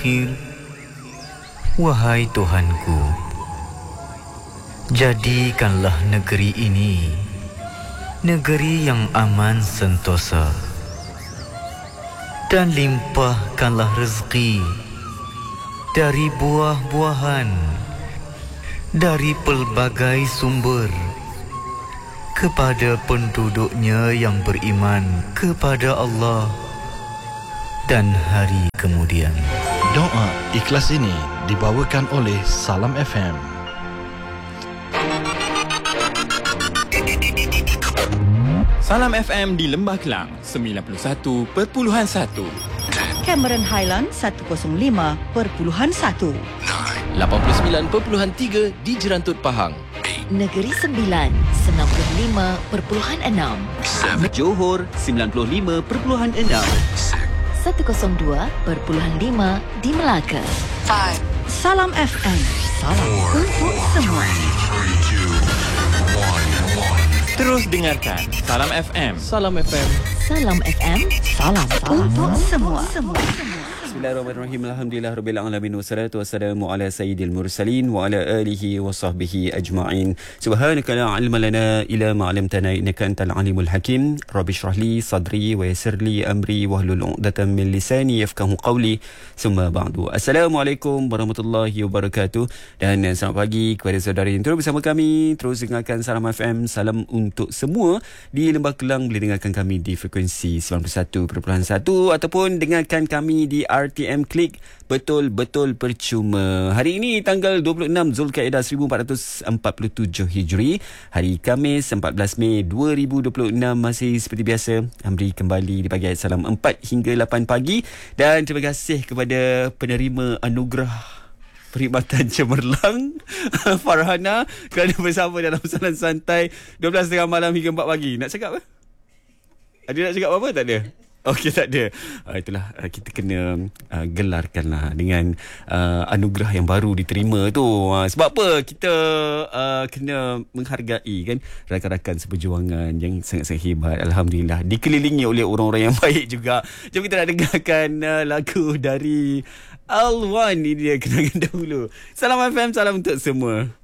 akhir. Wahai Tuhanku, jadikanlah negeri ini negeri yang aman sentosa, dan limpahkanlah rezeki dari buah-buahan, dari pelbagai sumber, kepada penduduknya yang beriman kepada Allah dan hari kemudian. Doa ikhlas ini dibawakan oleh Salam FM. Salam FM di Lembah Kelang 91.1, Cameron Highland 105.1, 89.3 di Jerantut Pahang, Negeri Sembilan 95.6, Johor 95.6, 102.5 di Melaka. Salam FM. Salam untuk semua. terus dengarkan Salam FM. Salam FM. Salam FM. Salam untuk semua. Bismillahirrahmanirrahim. Alhamdulillah rabbil alamin wassalatu wassalamu ala sayyidil mursalin wa ala alihi wa sahbihi ajma'in. Subhanaka la ilma lana illa ma 'allamtana innaka antal alimul hakim. Rabbi shrah li sadri wa yassir li amri wahlul 'uqdatam min lisani yafqahu qawli. Summa ba'du. Assalamualaikum warahmatullahi wabarakatuh. Dan selamat pagi kepada saudara yang terus bersama kami. Terus dengarkan Salam FM. Salam untuk semua di Lembah Kelang. Boleh dengarkan kami di frekuensi 91.1 ataupun dengarkan kami di RTM Klik. Betul-betul percuma. Hari ini tanggal 26 Zulkaidah 1447 Hijri. Hari Khamis 14 Mei 2026. Masih seperti biasa Amri kembali di pagi ayat salam 4 hingga 8 pagi. Dan terima kasih kepada penerima anugerah perkhidmatan cemerlang Farhana kerana bersama dalam Salam Santai 12.30 malam hingga 4 pagi. Nak cakap apa? Ada nak cakap apa? Tak ada? Okey, tak ada. Itulah kita kena gelarkanlah dengan anugerah yang baru diterima tu. Sebab apa? Kita kena menghargai kan rakan-rakan seperjuangan yang sangat-sangat hebat. Alhamdulillah dikelilingi oleh orang-orang yang baik juga. Jom kita nak dengarkan lagu dari Alwan. Ini dia kenangan dahulu. Salam FM, salam untuk semua.